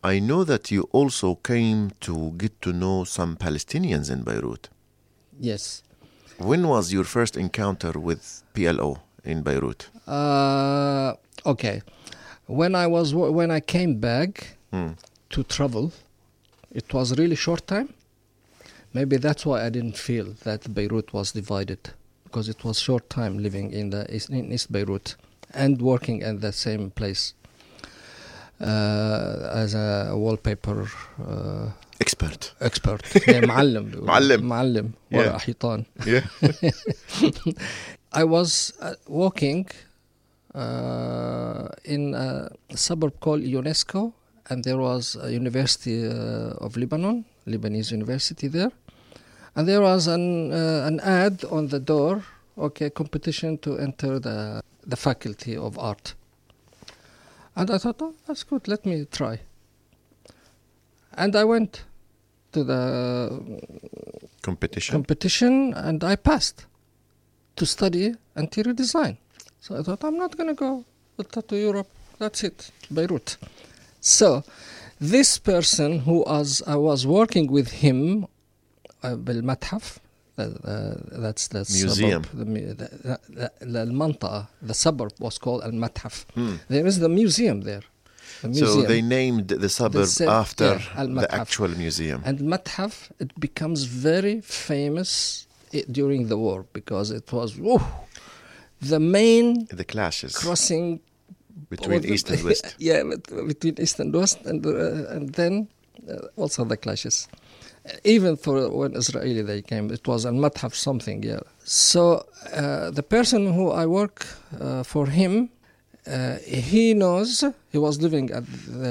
I know that you also came to get to know some Palestinians in Beirut. Yes. When was your first encounter with PLO in Beirut? Okay. When I came back to travel, it was really short time. Maybe that's why I didn't feel that Beirut was divided, because it was short time living in East Beirut and working at the same place as a wallpaper Expert. yeah, معلم معلم. ورق حيطان. Yeah. I was walking in a suburb called UNESCO, and there was a University of Lebanon, Lebanese University there, and there was an ad on the door, competition to enter the Faculty of Art. And I thought, that's good, let me try. And I went to the competition and I passed to study interior design. So I thought, I'm not going to go to Europe. That's it, Beirut. So this person I was working with him, بالمتحف, that's the museum. The suburb was called Al-Matḥaf. There is the museum there. So they named the suburb after the actual museum. And Matḥaf, it becomes very famous during the war because it was the clashes crossing between East and West. Yeah, between East and West, and then also the clashes. Even for when Israeli they came, it was Al-Matḥaf something. Yeah. So the person who I work for him. He knows he was living at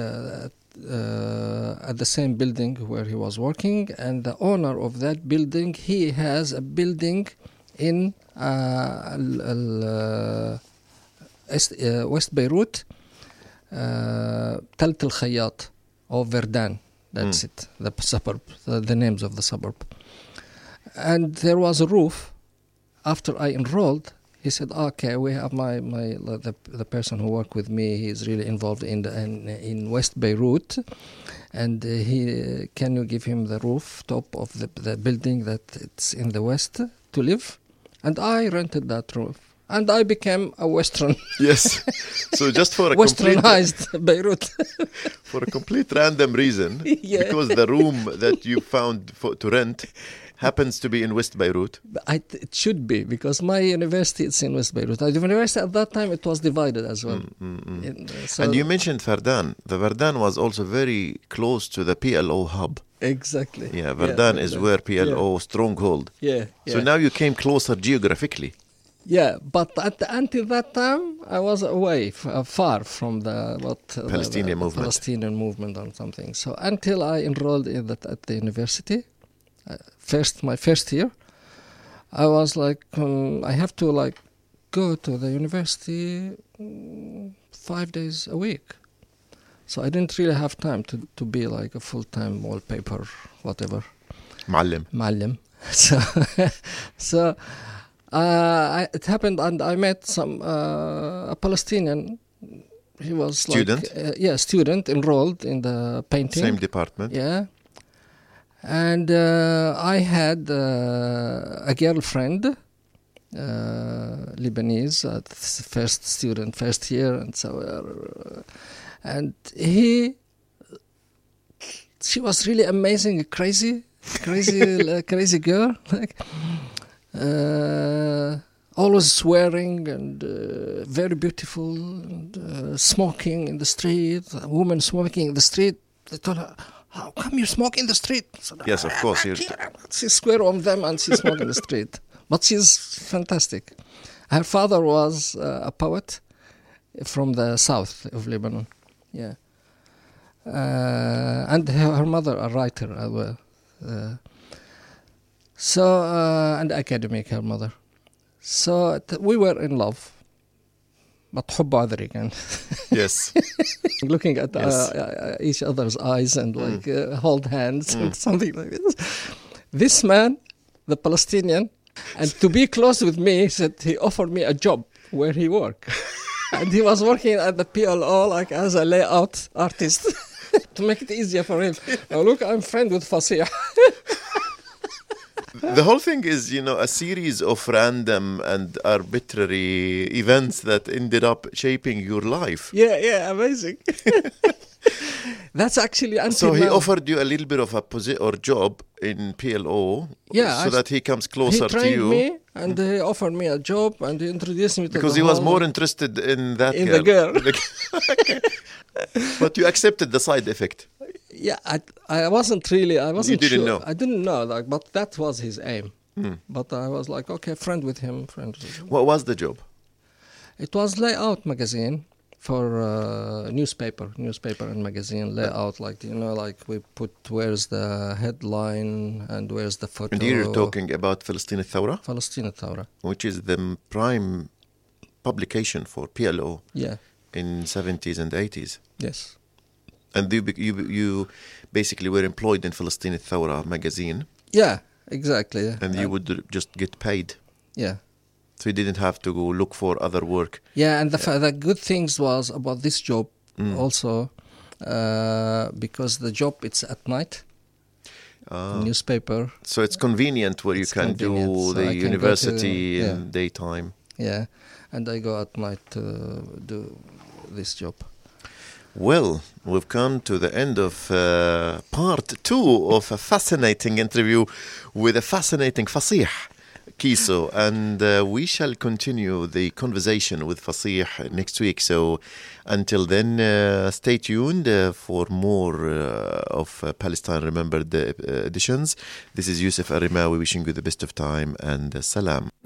the same building where he was working, and the owner of that building, he has a building in West Beirut, Talt Al Khayyat or Verdun. That's it, the suburb, the names of the suburb. And there was a roof. After I enrolled, he said, "Okay, we have the person who worked with me. He's really involved in West Beirut, and can you give him the rooftop of the building that it's in the west to live?" And I rented that roof, and I became a Western. Yes, so just for a Westernized Beirut. For a complete random reason, because the room that you found to rent happens to be in West Beirut. It should be, because my university is in West Beirut. The university at that time, it was divided as well. And you mentioned Verdun. The Verdun was also very close to the PLO hub. Exactly. Yeah, Verdun is where PLO stronghold. Yeah. So now you came closer geographically. Yeah, but until that time, I was away, far from the Palestinian movement. Palestinian movement or something. So until I enrolled at the university, my first year, I was like, I have to go to the university 5 days a week. So I didn't really have time to be like a full-time wallpaper, whatever. معلم. So it happened, and I met a Palestinian. He was student. Student enrolled in the painting. Same department. Yeah. And I had a girlfriend, Lebanese, first year, and so, and she was really amazing, crazy girl, always swearing and very beautiful, and smoking in the street. A woman smoking in the street. They told her, "How come you smoke in the street?" So, yes, of course. She square on them and she smoked in the street. But she's fantastic. Her father was a poet from the south of Lebanon. Yeah. And her mother a writer as well. And academic, her mother. So we were in love. But حب عذري again. Yes. Looking at each other's eyes and hold hands and something like this. This man, the Palestinian, and to be close with me, he offered me a job where he worked. And he was working at the PLO as a layout artist. to make it easier for him. Now look, I'm friend with Fasih. The whole thing is, a series of random and arbitrary events that ended up shaping your life. Yeah, amazing. That's actually until So he now. offered you a little bit of a job in PLO, so that he comes closer to you. He trained me, and he offered me a job, and he introduced me to Because he was more interested in that in the girl. Okay. But you accepted the side effect. Yeah, I wasn't really. I wasn't. You didn't sure. know. I didn't know, but that was his aim. But I was like, okay, friend with him. What was the job? It was layout magazine for newspaper and magazine layout. Like we put where's the headline and where's the photo. And you're talking about Palestine Thawra? Palestine Thawra, which is the prime publication for PLO. Yeah. In 70s and 80s. Yes. And you basically were employed in Palestine Thawra magazine. Yeah, exactly. And you would just get paid. Yeah. So you didn't have to go look for other work. Yeah, and the good things was about this job also because the job it's at night. Newspaper. So it's convenient where you can do the university in daytime. Yeah, and I go at night to do this job. Well, we've come to the end of part 2 of a fascinating interview with a fascinating Fasih Kiso, and we shall continue the conversation with Fasih next week. So until then, stay tuned for more of Palestine Remembered editions. This is Yusuf Arimawi wishing you the best of time, and salam.